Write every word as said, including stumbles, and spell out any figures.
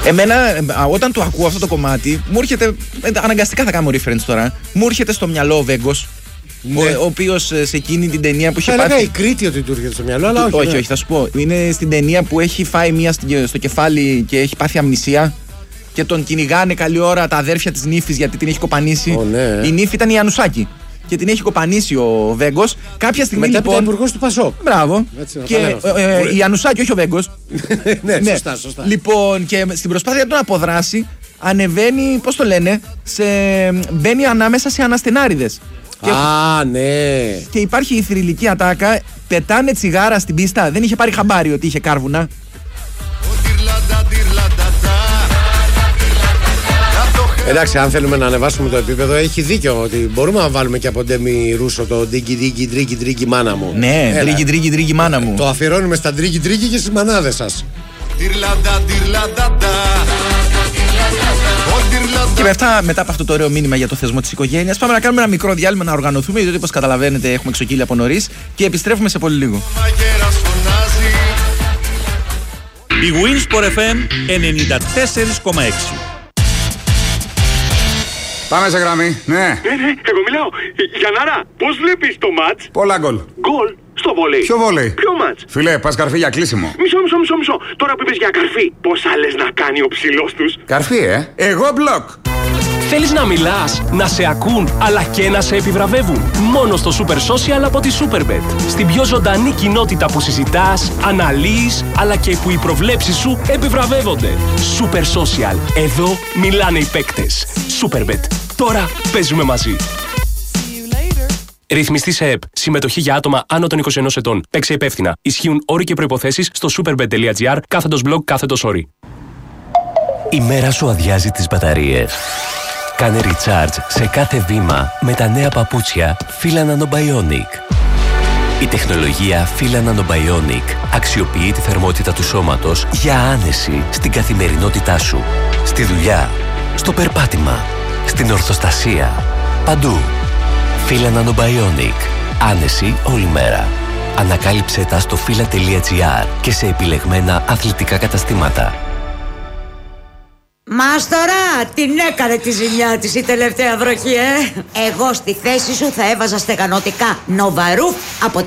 Εμένα, όταν το ακούω αυτό το κομμάτι, μου έρχεται. Αναγκαστικά θα κάνω reference τώρα. Μου έρχεται στο μυαλό ο Βέγκος. Ναι. Ο, ο οποίος σε εκείνη την ταινία που είχε θα πάθει. έλεγα η Κρήτη ότι του έρχεται στο μυαλό, αλλά όχι. Όχι, ναι. όχι, θα σου πω. Είναι στην ταινία που έχει φάει μία στο κεφάλι και έχει πάθει αμνησία. Και τον κυνηγάνε καλή ώρα τα αδέρφια της νύφης γιατί την έχει κοπανίσει. Oh, ναι. Η νύφη ήταν η Ανουσάκη. Και την έχει κοπανίσει ο Βέγκος. Κάποια στιγμή μετά λοιπόν. Μετά υπουργός του Πασόκ. Μπράβο. Έτσι, και ε, ε, η Ανουσάκη, όχι ο Βέγκος. ναι, ναι, σωστά, σωστά. Λοιπόν, και στην προσπάθεια του να αποδράσει, ανεβαίνει, πώς το λένε, σε, μπαίνει ανάμεσα σε αναστενάριδες. Α, ναι. Και υπάρχει η θρυλική ατάκα. Πετάνε τσιγάρα στην πίστα. Δεν είχε πάρει χαμπάρι ότι είχε κάρβουνα. Εντάξει, αν θέλουμε να ανεβάσουμε το επίπεδο, έχει δίκιο ότι μπορούμε να βάλουμε και από Ντέμι Ρούσο το ντίγκι ντίγκι ντρίγκι ντρίγκι μάνα μου. Ναι, ντρίγκι ντρίγκι ντρίγκι μάνα μου. Το αφιερώνουμε στα ντρίγκι ντρίγκι και στις μανάδες σας. Και με αυτά, μετά από αυτό το ωραίο μήνυμα για το θεσμό της οικογένειας, πάμε να κάνουμε ένα μικρό διάλειμμα να οργανωθούμε, γιατί όπως καταλαβαίνετε έχουμε εξοκύλει από νωρίς και επιστρέφουμε σε πολύ λίγο. Η Winsport εφ εμ ενενήντα τέσσερα κόμμα έξι. Πάμε σε γραμμή, ναι. Ναι, ναι, εγώ μιλάω. Γιαννάρα, πώς βλέπεις το μάτς? Πολλά γκολ. Γκολ στο βόλεϊ. Ποιο βόλεϊ? Ποιο μάτς? Φίλε, πας καρφί για κλείσιμο. Μισό, μισό, μισό, μισό. Τώρα που είπες για καρφί, πόσα λες να κάνει ο ψηλός τους? Καρφί, ε. Εγώ μπλοκ. Θέλεις να μιλάς, να σε ακούν, αλλά και να σε επιβραβεύουν? Μόνο στο Super Social από τη Superbet. Στην πιο ζωντανή κοινότητα που συζητάς, αναλύεις, αλλά και που οι προβλέψεις σου επιβραβεύονται. Super Social. Εδώ μιλάνε οι παίκτες. Superbet. Τώρα παίζουμε μαζί. Ρυθμιστή σε ΕΠ. Συμμετοχή για άτομα άνω των είκοσι ενός ετών. Παίξε υπεύθυνα. Ισχύουν όροι και προϋποθέσεις στο superbet.gr κάθετος blog κάθετος όροι. Η μέρα σου αδειάζει τις μπαταρίες. Κάνε recharge σε κάθε βήμα με τα νέα παπούτσια Fila Nanobionic. Η τεχνολογία Fila Nanobionic αξιοποιεί τη θερμότητα του σώματος για άνεση στην καθημερινότητά σου. Στη δουλειά, στο περπάτημα, στην ορθοστασία, παντού. Fila Nanobionic. Άνεση όλη μέρα. Ανακάλυψέ τα στο fila.gr και σε επιλεγμένα αθλητικά καταστήματα. Μάστορα, την έκανε τη ζημιά της η τελευταία βροχή, ε! Εγώ στη θέση σου θα έβαζα στεγανοτικά Νοβαρούφ από